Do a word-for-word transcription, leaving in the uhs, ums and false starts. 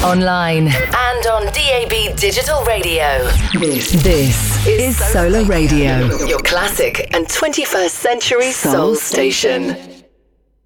online, and on D A B Digital Radio. This, this is Solar Radio, your classic and twenty-first century soul station.